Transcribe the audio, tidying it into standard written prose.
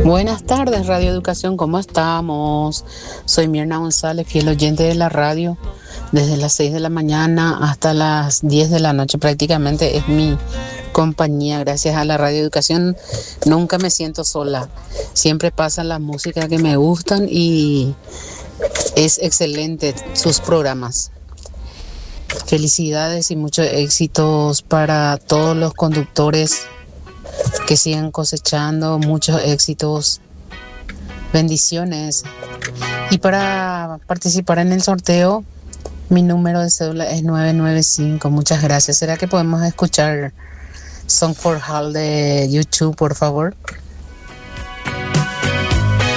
Buenas tardes, Radio Educación, ¿cómo estamos? Soy Mirna González, fiel oyente de la radio. Desde las 6 de la mañana hasta las 10 de la noche prácticamente es mi compañía. Gracias a la Radio Educación nunca me siento sola. Siempre pasan la música que me gustan y es excelente sus programas. Felicidades y muchos éxitos para todos los conductores que sigan cosechando muchos éxitos. Bendiciones. Y para participar en el sorteo, mi número de cédula es 995. Muchas gracias. ¿Será que podemos escuchar Song for Hall de YouTube, por favor?